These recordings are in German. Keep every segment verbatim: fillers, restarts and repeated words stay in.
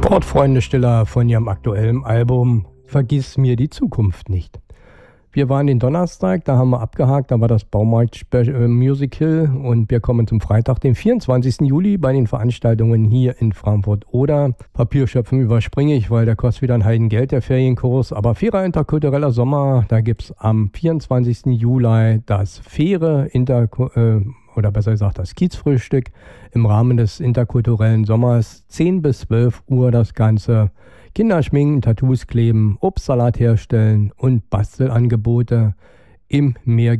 Sportfreunde Stiller von ihrem aktuellen Album Vergiss mir die Zukunft nicht. Wir waren den Donnerstag, da haben wir abgehakt, da war das Baumarkt-Musical und wir kommen zum Freitag, den vierundzwanzigsten Juli bei den Veranstaltungen hier in Frankfurt-Oder. Papierschöpfen überspringe ich, weil der kostet wieder ein Heidengeld, der Ferienkurs. Aber fairer interkultureller Sommer, da gibt es am vierundzwanzigsten Juli das faire Inter äh, oder besser gesagt das Kiezfrühstück im Rahmen des interkulturellen Sommers. zehn bis zwölf Uhr das Ganze. Kinder schminken, Tattoos kleben, Obstsalat herstellen und Bastelangebote im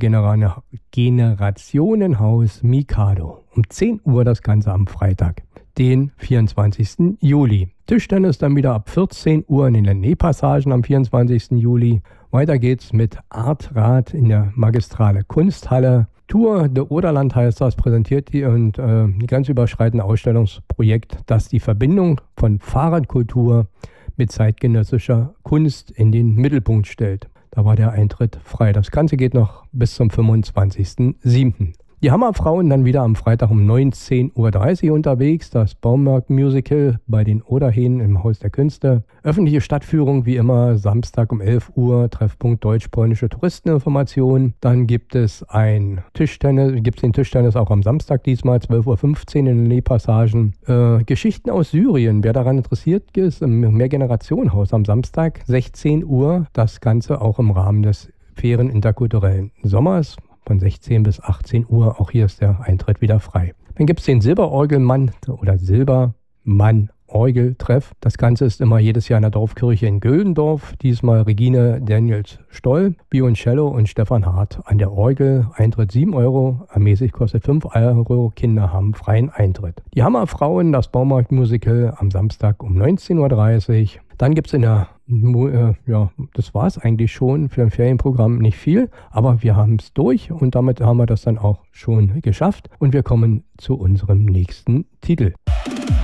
Mehrgenerationenhaus Mikado. Um zehn Uhr das Ganze am Freitag, den vierundzwanzigsten Juli. Tischtennis dann wieder ab vierzehn Uhr in den Lenné-Passagen am vierundzwanzigsten Juli. Weiter geht's mit Artrad in der Magistrale Kunsthalle. Tour de Oderland heißt das, präsentiert die und äh, die grenzüberschreitende Ausstellungsprojekt, das die Verbindung von Fahrradkultur mit zeitgenössischer Kunst in den Mittelpunkt stellt. Da war der Eintritt frei. Das Ganze geht noch bis zum fünfundzwanzigsten siebten Die Hammerfrauen dann wieder am Freitag um neunzehn Uhr dreißig unterwegs. Das Baumarkt-Musical bei den Oderhähnen im Haus der Künste. Öffentliche Stadtführung wie immer Samstag um elf Uhr. Treffpunkt deutsch-polnische Touristeninformation. Dann gibt es ein Tischtennis, gibt es den Tischtennis auch am Samstag diesmal, zwölf Uhr fünfzehn in den Nähpassagen. Äh, Geschichten aus Syrien. Wer daran interessiert ist, im Mehrgenerationenhaus am Samstag sechzehn Uhr. Das Ganze auch im Rahmen des fairen interkulturellen Sommers. Von sechzehn bis achtzehn Uhr. Auch hier ist der Eintritt wieder frei. Dann gibt es den Silberorgelmann oder Silbermann Orgeltreff. Das Ganze ist immer jedes Jahr in der Dorfkirche in Güldendorf. Diesmal Regine Daniels Stoll, Violoncello und Stefan Hart an der Orgel. Eintritt sieben Euro, ermäßigt kostet fünf Euro. Kinder haben freien Eintritt. Die Hammerfrauen, das Baumarkt-Musical am Samstag um neunzehn Uhr dreißig. Dann gibt es in der, äh, ja, das war es eigentlich schon für ein Ferienprogramm, nicht viel, aber wir haben es durch und damit haben wir das dann auch schon geschafft und wir kommen zu unserem nächsten Titel.